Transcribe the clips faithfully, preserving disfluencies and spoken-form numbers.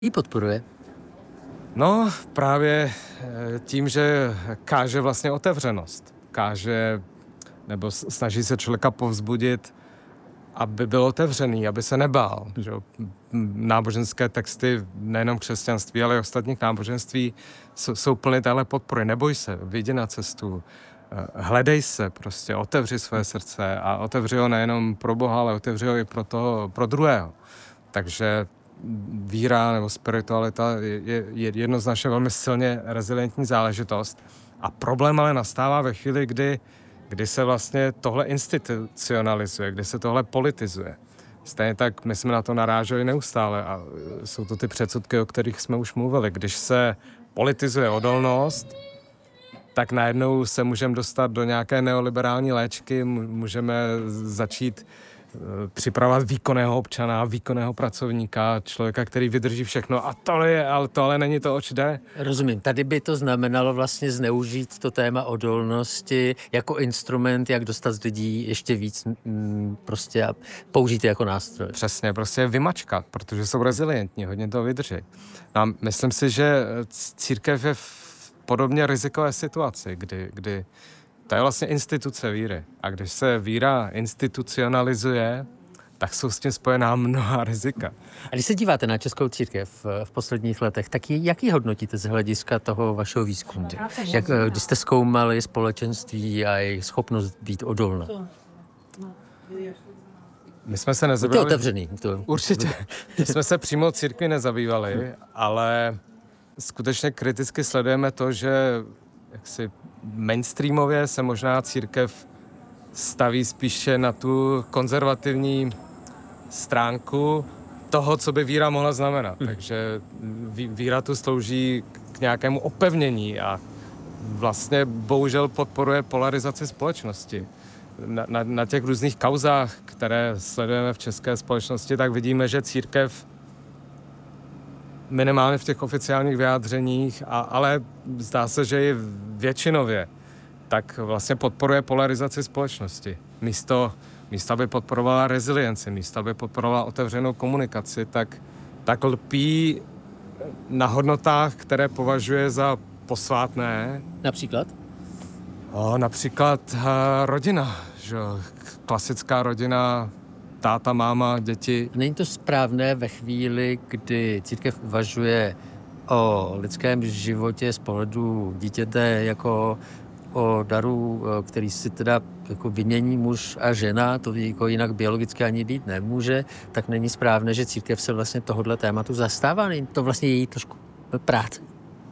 Ji podporuje? No, právě tím, že káže vlastně otevřenost. Káže, nebo snaží se člověka povzbudit, aby byl otevřený, aby se nebál. Že? Náboženské texty, nejenom křesťanství, ale i ostatních náboženství jsou, jsou plné téhle podpory. Neboj se, vyjdi na cestu, hledej se, prostě otevři své srdce a otevři ho nejenom pro Boha, ale otevři ho i pro, toho, pro druhého. Takže víra nebo spiritualita je, je jednoznačně velmi silně rezilientní záležitost. A problém ale nastává ve chvíli, kdy, kdy se vlastně tohle institucionalizuje, kdy se tohle politizuje. Stejně tak my jsme na to naráželi neustále a jsou to ty předsudky, o kterých jsme už mluvili. Když se politizuje odolnost, tak najednou se můžeme dostat do nějaké neoliberální léčky, můžeme začít připravovat výkonného občana, výkonného pracovníka, člověka, který vydrží všechno. A to je, ale to ale není to, oč jde. Rozumím. Tady by to znamenalo vlastně zneužít to téma odolnosti jako instrument, jak dostat z lidí ještě víc mm, prostě a použít je jako nástroj. Přesně, prostě vymačkat, protože jsou rezilientní, hodně toho vydrží. A myslím si, že církev je v podobně rizikové situaci, kdy, kdy to je vlastně instituce víry. A když se víra institucionalizuje, tak jsou s tím spojená mnoha rizika. A když se díváte na českou církev v posledních letech, tak jak ji hodnotíte z hlediska toho vašeho výzkumu? Jak, když jste zkoumali společenství a jejich schopnost být odolná? My jsme se nezabývali... To je otevřený. To... Určitě. My jsme se přímo církvi nezabývali, ale skutečně kriticky sledujeme to, že jaksi mainstreamově se možná církev staví spíše na tu konzervativní stránku toho, co by víra mohla znamenat. Hmm. Takže víra tu slouží k nějakému opevnění a vlastně bohužel podporuje polarizaci společnosti. Na, na, na těch různých kauzách, které sledujeme v české společnosti, tak vidíme, že církev minimálně v těch oficiálních vyjádřeních, a, ale zdá se, že i většinově, tak vlastně podporuje polarizaci společnosti. Místo, místo aby podporovala rezilienci, místo aby podporovala otevřenou komunikaci, tak, tak lpí na hodnotách, které považuje za posvátné. Například? O, například uh, rodina, že? Klasická rodina, táta, máma, děti. Není to správné ve chvíli, kdy církev uvažuje o lidském životě z pohledu dítěte jako o daru, který si teda jako vymění muž a žena, to jako jinak biologicky ani být nemůže, tak není správné, že církev se vlastně tohohle tématu zastává. Není to vlastně její trošku práce.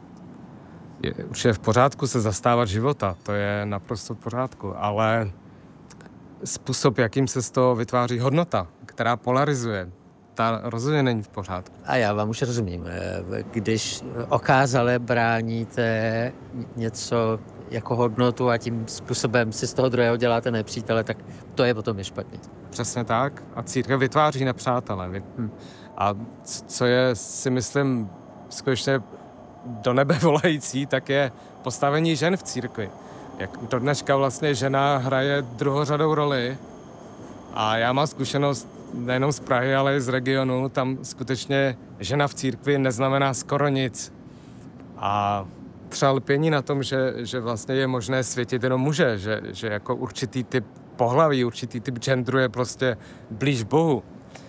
Je určitě v pořádku se zastávat života, to je naprosto v pořádku, ale způsob, jakým se z toho vytváří hodnota, která polarizuje, ta rozhodně není v pořádku. A já vám už rozumím. Když okázale bráníte něco jako hodnotu a tím způsobem si z toho druhého děláte nepřítele, tak to je potom je špatně. Přesně tak. A církev vytváří nepřátele. Hmm. A co je, si myslím, skutečně do nebe volající, tak je postavení žen v církvi. Jak do dneška vlastně žena hraje druhořadou roli a já mám zkušenost nejenom z Prahy, ale i z regionu, tam skutečně žena v církvi neznamená skoro nic. A třeba lpění na tom, že, že vlastně je možné světit jenom muže, že, že jako určitý typ pohlaví, určitý typ genderu je prostě blíž Bohu.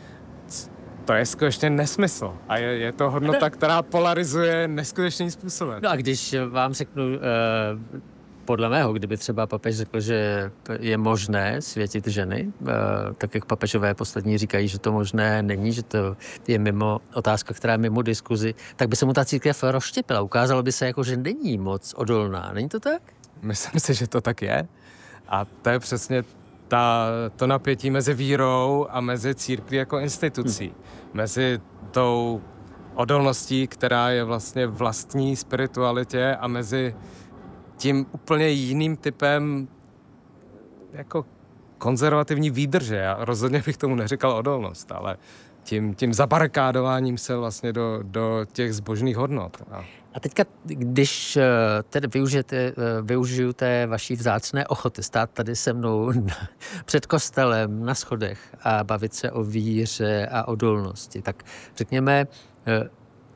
To je skutečně nesmysl. A je, je to hodnota, která polarizuje neskutečným způsobem. No a když vám řeknu, eh, podle mého, kdyby třeba papež řekl, že je možné světit ženy, eh, tak jak papežové poslední říkají, že to možné není, že to je mimo otázka, která je mimo diskuzi, tak by se mu ta církev rozštěpila. Ukázalo by se jako, že není moc odolná. Není to tak? Myslím si, že to tak je. A to je přesně ta, to napětí mezi vírou a mezi církví jako institucí. Hmm. Mezi tou odolností, která je vlastně vlastní spiritualitě, a mezi tím úplně jiným typem jako konzervativní výdrže. Já rozhodně bych tomu neříkal odolnost, ale tím, tím zabarakádováním se vlastně do, do těch zbožných hodnot. A... A teďka, když tedy využijete, využiju té vaší vzácné ochoty stát tady se mnou před kostelem na schodech a bavit se o víře a odolnosti, tak řekněme,